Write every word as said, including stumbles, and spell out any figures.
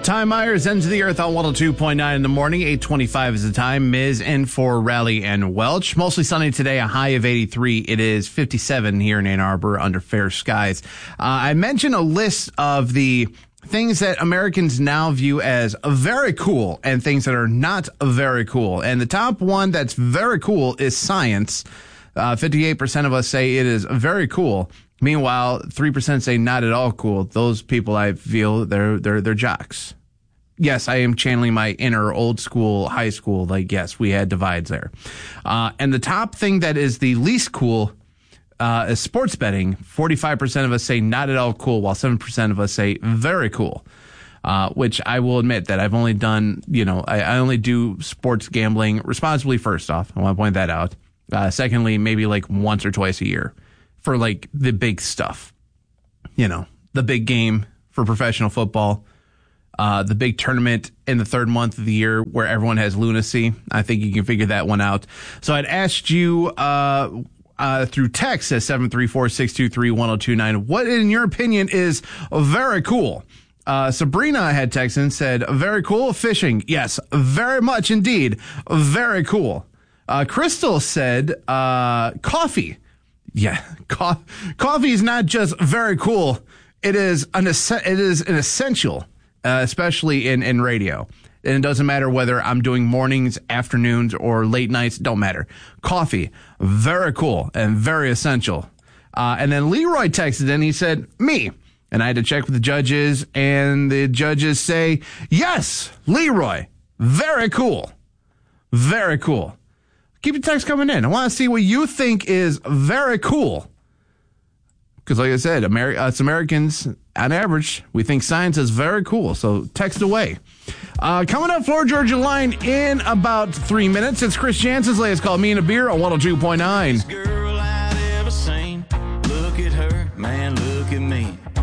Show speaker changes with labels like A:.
A: Ty Myers, Ends of the Earth on one oh two point nine in the morning. eight twenty-five is the time. Miz in for Raleigh and Welch. Mostly sunny today, a high of eighty-three. It is fifty-seven here in Ann Arbor under fair skies. Uh, I mentioned a list of the things that Americans now view as very cool and things that are not very cool. And the top one that's very cool is science. Uh, fifty-eight percent of us say it is very cool. Meanwhile, three percent say not at all cool. Those people, I feel, they're they're they're jocks. Yes, I am channeling my inner old school, high school. Like, yes, we had divides there. Uh, and the top thing that is the least cool uh, is sports betting. forty-five percent of us say not at all cool, while seven percent of us say very cool. Uh, which I will admit that I've only done, you know, I, I only do sports gambling responsibly, first off. I want to point that out. Uh, secondly, maybe like once or twice a year for like the big stuff. You know, the big game for professional football. Uh, the big tournament in the third month of the year where everyone has lunacy. I think you can figure that one out. So I'd asked you uh, uh, through text at seven three four, six two three, one oh two nine, what in your opinion is very cool? Uh, Sabrina had texted and said, very cool, fishing. Yes, very much indeed. Very cool. Uh, Crystal said, uh, coffee. Yeah, co- coffee is not just very cool. It is an, es- it is an essential. Uh, especially in, in radio. And it doesn't matter whether I'm doing mornings, afternoons, or late nights. Don't matter. Coffee, very cool and very essential. Uh, and then Leroy texted in. He said, me. And I had to check with the judges. And the judges say, yes, Leroy, very cool. Very cool. Keep the text coming in. I want to see what you think is very cool. Because like I said, Ameri- us Americans, on average, we think science is very cool. So text away. Uh, coming up, Florida Georgia Line in about three minutes. It's Chris Jansen's latest called Me and a Beer on one oh two point nine.
B: Girl I'd ever seen. Look at her, man, look at me.